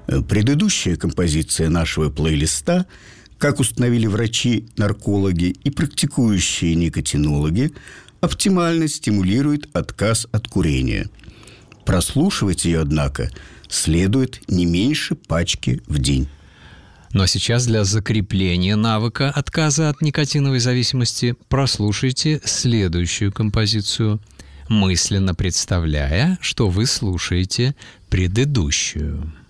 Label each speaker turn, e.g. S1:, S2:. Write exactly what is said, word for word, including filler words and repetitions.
S1: Предыдущая композиция нашего плейлиста, как установили врачи-наркологи и практикующие никотинологи, оптимально стимулирует отказ от курения. Прослушивать ее, однако, следует не меньше пачки в день.
S2: Ну а сейчас для закрепления навыка отказа от никотиновой зависимости прослушайте следующую композицию, мысленно представляя, что вы слушаете предыдущую.